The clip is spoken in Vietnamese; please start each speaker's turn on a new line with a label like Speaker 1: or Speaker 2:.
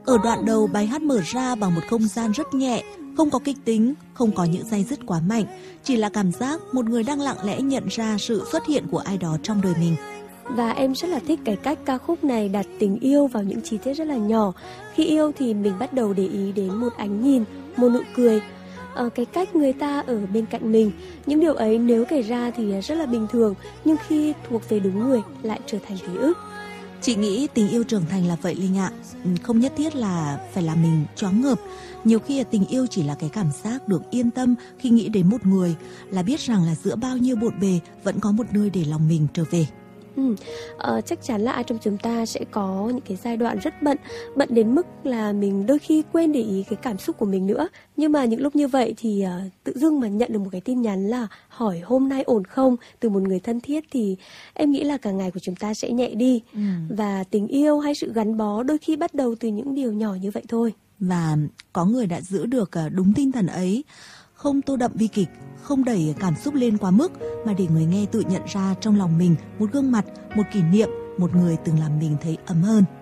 Speaker 1: Ở đoạn đầu, bài hát mở ra bằng một không gian rất nhẹ, không có kịch tính, không có những day dứt quá mạnh, chỉ là cảm giác một người đang lặng lẽ nhận ra sự xuất hiện của ai đó trong đời mình.
Speaker 2: Và em rất là thích cái cách ca khúc này đặt tình yêu vào những chi tiết rất là nhỏ. Khi yêu thì mình bắt đầu để ý đến một ánh nhìn, một nụ cười, cái cách người ta ở bên cạnh mình. Những điều ấy nếu kể ra thì rất là bình thường, nhưng khi thuộc về đúng người lại trở thành ký ức.
Speaker 1: Chị nghĩ tình yêu trưởng thành là vậy Linh ạ. Không nhất thiết là phải làm mình choáng ngợp. Nhiều khi tình yêu chỉ là cái cảm giác được yên tâm khi nghĩ đến một người, là biết rằng là giữa bao nhiêu bộn bề vẫn có một nơi để lòng mình trở về.
Speaker 2: Chắc chắn là ai trong chúng ta sẽ có những cái giai đoạn rất bận đến mức là mình đôi khi quên để ý cái cảm xúc của mình nữa. Nhưng mà những lúc như vậy thì tự dưng mà nhận được một cái tin nhắn là hỏi hôm nay ổn không từ một người thân thiết thì em nghĩ là cả ngày của chúng ta sẽ nhẹ đi. Và tình yêu hay sự gắn bó đôi khi bắt đầu từ những điều nhỏ như vậy thôi.
Speaker 1: Và có người đã giữ được đúng tinh thần ấy, không tô đậm bi kịch, không đẩy cảm xúc lên quá mức, mà để người nghe tự nhận ra trong lòng mình một gương mặt, một kỷ niệm, một người từng làm mình thấy ấm hơn.